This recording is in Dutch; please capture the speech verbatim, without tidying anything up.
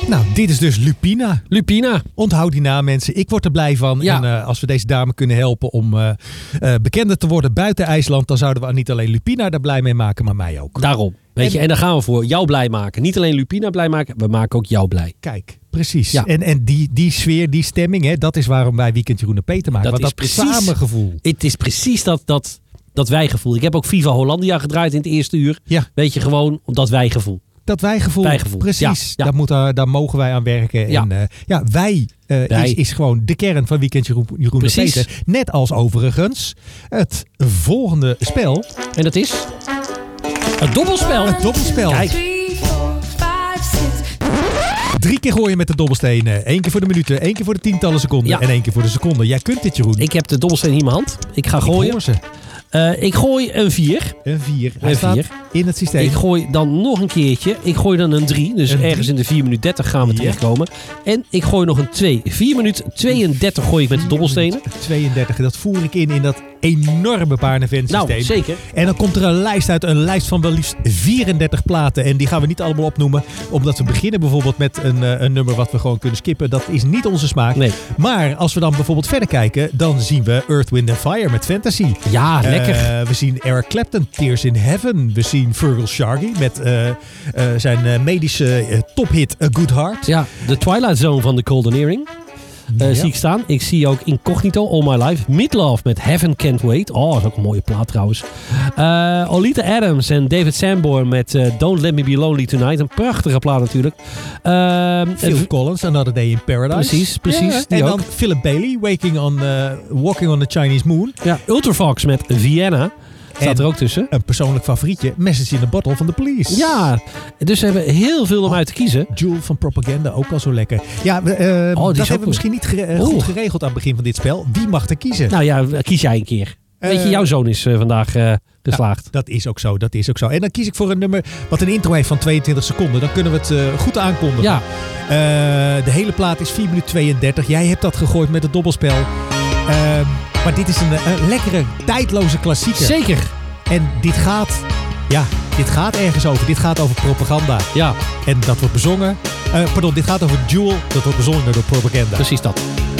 Nou, dit is dus Lupina. Lupina. Onthoud die naam, mensen. Ik word er blij van. Ja. En uh, als we deze dame kunnen helpen om uh, uh, bekender te worden buiten IJsland, dan zouden we niet alleen Lupina er blij mee maken, maar mij ook. Daarom. Weet je, en dan gaan we voor jou blij maken. Niet alleen Lupina blij maken, we maken ook jou blij. Kijk, precies. Ja. En, en die, die sfeer, die stemming, hè, dat is waarom wij Weekend Jeroen en Peter maken. Dat Want is dat precies, samengevoel. Het is precies dat, dat, dat wijgevoel. Ik heb ook Viva Hollandia gedraaid in het eerste uur. Ja. Weet je, gewoon dat wijgevoel. Dat wijgevoel, Wijgevoel. precies. Ja, ja. Daar, moet, uh, daar mogen wij aan werken. Ja. En uh, ja, wij, uh, wij is, is gewoon de kern van Weekend Jeroen, Jeroen en Precies. Peter. Net als overigens het volgende spel. En dat is het dobbelspel. Het dobbelspel. Kijk. Drie keer gooien met de dobbelstenen. Eén keer voor de minuten, één keer voor de tientallen seconden Ja. en één keer voor de seconde. Jij kunt dit, Jeroen. Ik heb de dobbelsteen in mijn hand. Ik ga Ik gooien. hoor ze. Uh, ik gooi een vier. Een vier. Hij Een staat vier. in het systeem. Ik gooi dan nog een keertje. Ik gooi dan een drie. Dus Een ergens drie. in de vier minuten dertig gaan we Ja. terechtkomen. En ik gooi nog een twee. vier minuten tweeëndertig gooi ik met de dobbelstenen. tweeëndertig. Dat voer ik in in dat enorme paardenvent-systeem. Nou, zeker. En dan komt er een lijst uit. Een lijst van wel liefst vierendertig platen. En die gaan we niet allemaal opnoemen. Omdat we beginnen bijvoorbeeld met een, uh, een nummer wat we gewoon kunnen skippen. Dat is niet onze smaak. Nee. Maar als we dan bijvoorbeeld verder kijken. Dan zien we Earth, Wind and Fire met Fantasy. Ja, lekker. Uh, we zien Eric Clapton, Tears in Heaven. We zien Virgil Sharkey met uh, uh, zijn uh, medische uh, tophit A Good Heart. Ja, de Twilight Zone van de Golden Earring. Uh, Ja. zie ik staan. Ik zie ook Incognito, All My Life. Meatloaf met Heaven Can't Wait. Oh, dat is ook een mooie plaat trouwens. Uh, Olita Adams en David Sanborn met uh, Don't Let Me Be Lonely Tonight. Een prachtige plaat natuurlijk. Uh, Phil en, Collins, Another Day in Paradise. Precies, precies, Ja, die en ook. dan Philip Bailey, Waking on, uh, Walking on the Chinese Moon. ja, Ultravox met Vienna. Staat En er ook tussen. een persoonlijk favorietje, Message in a Bottle van The Police. Ja, dus we hebben heel veel om uit te kiezen. Jewel van Propaganda, ook al zo lekker. Ja, we, uh, Oh, die is dat ook hebben we goed. misschien niet gere- uh, Oeh. goed geregeld aan het begin van dit spel. Wie mag er kiezen? Nou ja, kies jij een keer. Weet je, Uh, jouw zoon is uh, vandaag uh, geslaagd. Ja, dat is ook zo, dat is ook zo. En dan kies ik voor een nummer wat een intro heeft van tweeëntwintig seconden. Dan kunnen we het uh, goed aankondigen. Ja, Uh, de hele plaat is vier minuten tweeëndertig. Jij hebt dat gegooid met het dobbelspel. Uh, maar dit is een, een lekkere, tijdloze klassieker. zeker. En dit gaat, ja, dit gaat ergens over. Dit gaat over propaganda. Ja, En dat wordt bezongen. Uh, pardon, dit gaat over Jewel. Dat wordt bezongen door Propaganda. precies dat.